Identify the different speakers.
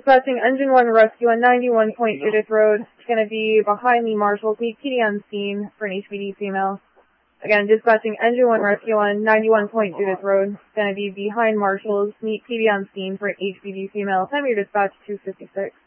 Speaker 1: Dispatching Engine 1 Rescue on 91 Point Judith Road. It's going to be behind the Marshals. Meet PD on scene for an HPD female. Again, dispatching Engine 1 Rescue on 91 Point Judith Road. It's going to be behind Marshals. Meet PD on scene for an HPD female. Time of your dispatch, 2:56.